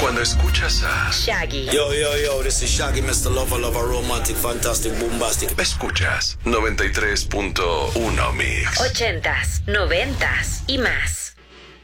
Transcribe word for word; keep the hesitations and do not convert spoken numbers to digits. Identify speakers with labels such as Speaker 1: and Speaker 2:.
Speaker 1: Cuando escuchas a
Speaker 2: Shaggy.
Speaker 3: Yo, yo, yo, this is Shaggy, mister Lover, Lover, Romantic, Fantastic, Bombastic.
Speaker 1: Escuchas noventa y tres punto uno Mix.
Speaker 2: Ochentas, noventas y más.